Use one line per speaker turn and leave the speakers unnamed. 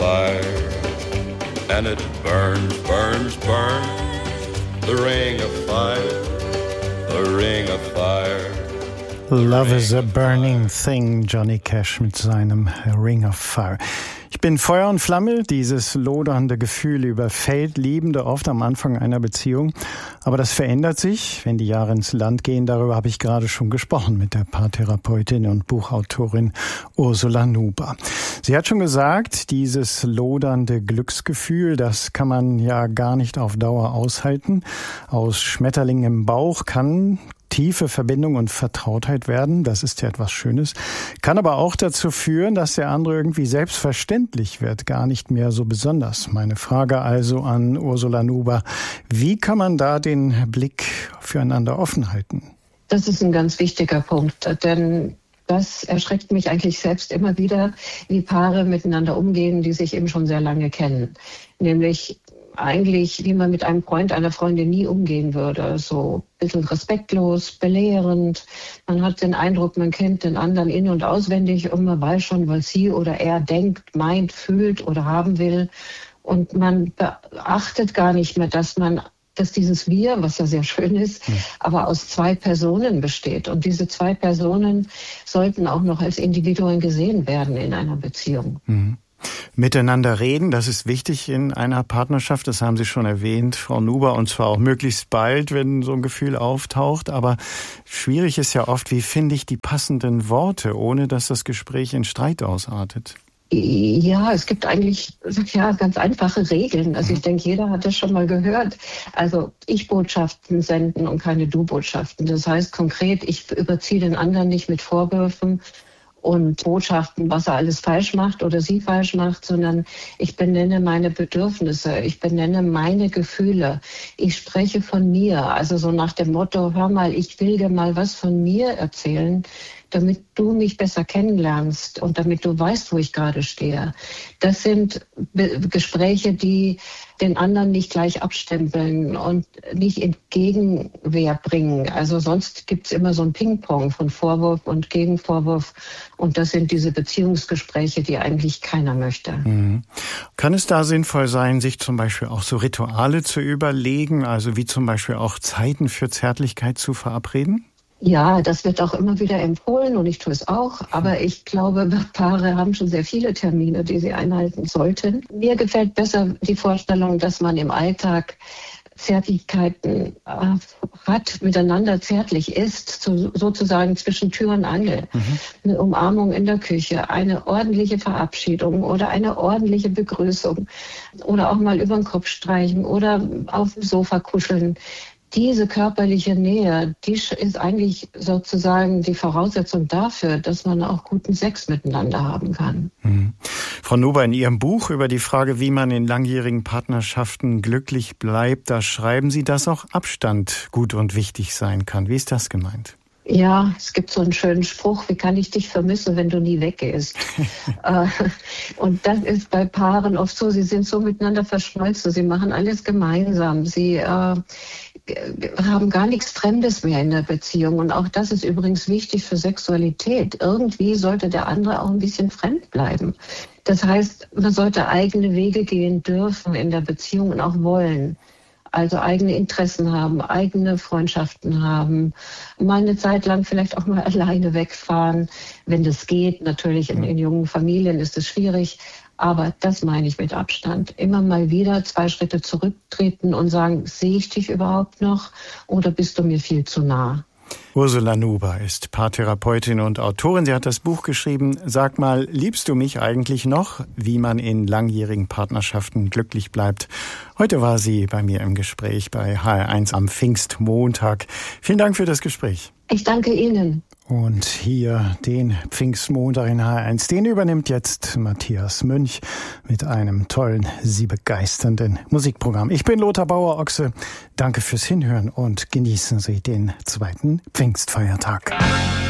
fire, and it burns, burns, burns. The ring of fire, the ring of fire.
Love is a burning thing, Johnny Cash mit seinem Ring of Fire. Ich bin Feuer und Flamme, dieses lodernde Gefühl überfällt Liebende oft am Anfang einer Beziehung. Aber das verändert sich, wenn die Jahre ins Land gehen. Darüber habe ich gerade schon gesprochen mit der Paartherapeutin und Buchautorin Ursula Nuber. Sie hat schon gesagt, dieses lodernde Glücksgefühl, das kann man ja gar nicht auf Dauer aushalten. Aus Schmetterlingen im Bauch kann tiefe Verbindung und Vertrautheit werden, das ist ja etwas Schönes, kann aber auch dazu führen, dass der andere irgendwie selbstverständlich wird, gar nicht mehr so besonders. Meine Frage also an Ursula Nuber, wie kann man da den Blick füreinander offen halten?
Das ist ein ganz wichtiger Punkt, denn das erschreckt mich eigentlich selbst immer wieder, wie Paare miteinander umgehen, die sich eben schon sehr lange kennen. Nämlich eigentlich, wie man mit einem Freund, einer Freundin nie umgehen würde. So ein bisschen respektlos, belehrend. Man hat den Eindruck, man kennt den anderen in- und auswendig und man weiß schon, was sie oder er denkt, meint, fühlt oder haben will. Und man beachtet gar nicht mehr, dass dieses Wir, was ja sehr schön ist, aber aus zwei Personen besteht. Und diese zwei Personen sollten auch noch als Individuen gesehen werden in einer Beziehung.
Mhm. Miteinander reden, das ist wichtig in einer Partnerschaft, das haben Sie schon erwähnt, Frau Nuber, und zwar auch möglichst bald, wenn so ein Gefühl auftaucht. Aber schwierig ist ja oft, wie finde ich die passenden Worte, ohne dass das Gespräch in Streit ausartet?
Ja, es gibt eigentlich ganz einfache Regeln. Also ich denke, jeder hat das schon mal gehört. Also Ich-Botschaften senden und keine Du-Botschaften. Das heißt konkret, ich überziehe den anderen nicht mit Vorwürfen und Botschaften, was er alles falsch macht oder sie falsch macht, sondern ich benenne meine Bedürfnisse, ich benenne meine Gefühle, ich spreche von mir, also so nach dem Motto, hör mal, ich will dir mal was von mir erzählen, damit du mich besser kennenlernst und damit du weißt, wo ich gerade stehe. Das sind Gespräche, die den anderen nicht gleich abstempeln und nicht in Gegenwehr bringen. Also sonst gibt's immer so ein Ping-Pong von Vorwurf und Gegenvorwurf. Und das sind diese Beziehungsgespräche, die eigentlich keiner möchte.
Mhm. Kann es da sinnvoll sein, sich zum Beispiel auch so Rituale zu überlegen, also wie zum Beispiel auch Zeiten für Zärtlichkeit zu verabreden?
Ja, das wird auch immer wieder empfohlen und ich tue es auch. Aber ich glaube, Paare haben schon sehr viele Termine, die sie einhalten sollten. Mir gefällt besser die Vorstellung, dass man im Alltag Zärtlichkeiten hat, miteinander zärtlich ist, sozusagen zwischen Tür und Angel. Eine Umarmung in der Küche, eine ordentliche Verabschiedung oder eine ordentliche Begrüßung oder auch mal über den Kopf streichen oder auf dem Sofa kuscheln. Diese körperliche Nähe, die ist eigentlich sozusagen die Voraussetzung dafür, dass man auch guten Sex miteinander haben kann.
Frau Nuber, in Ihrem Buch über die Frage, wie man in langjährigen Partnerschaften glücklich bleibt, da schreiben Sie, dass auch Abstand gut und wichtig sein kann. Wie ist das gemeint?
Ja, es gibt so einen schönen Spruch, wie kann ich dich vermissen, wenn du nie weggehst? Und das ist bei Paaren oft so, sie sind so miteinander verschmolzen, sie machen alles gemeinsam, sie haben gar nichts Fremdes mehr in der Beziehung. Und auch das ist übrigens wichtig für Sexualität. Irgendwie sollte der andere auch ein bisschen fremd bleiben. Das heißt, man sollte eigene Wege gehen dürfen in der Beziehung und auch wollen. Also eigene Interessen haben, eigene Freundschaften haben, mal eine Zeit lang vielleicht auch mal alleine wegfahren, wenn das geht. Natürlich in jungen Familien ist es schwierig, aber das meine ich mit Abstand. Immer mal wieder 2 Schritte zurücktreten und sagen, sehe ich dich überhaupt noch oder bist du mir viel zu nah?
Ursula Nuber ist Paartherapeutin und Autorin. Sie hat das Buch geschrieben, Sag mal, liebst du mich eigentlich noch? Wie man in langjährigen Partnerschaften glücklich bleibt. Heute war sie bei mir im Gespräch bei HR1 am Pfingstmontag. Vielen Dank für das Gespräch.
Ich danke Ihnen.
Und hier den Pfingstmontag in HR1, den übernimmt jetzt Matthias Münch mit einem tollen, sie begeisternden Musikprogramm. Ich bin Lothar Bauer-Ochse. Danke fürs Hinhören und genießen Sie den 2. Pfingstfeiertag.